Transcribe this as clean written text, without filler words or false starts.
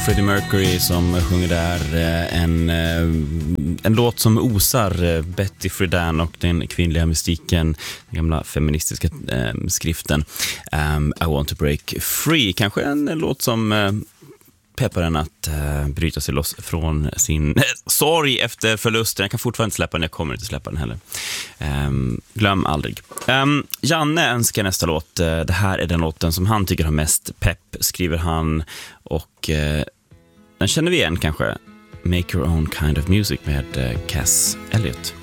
Freddie Mercury som sjunger där en låt som osar Betty Friedan och den kvinnliga mystiken, den gamla feministiska skriften I Want to Break Free. Kanske en låt som peppar den att bryta sig loss från sin sorg efter förlusten. Jag kan fortfarande inte släppa den, jag kommer inte släppa den heller. Glöm aldrig. Janne önskar nästa låt. Det här är den låten som han tycker har mest pepp, skriver han. Och den känner vi igen kanske. Make Your Own Kind of Music med Cass Elliot.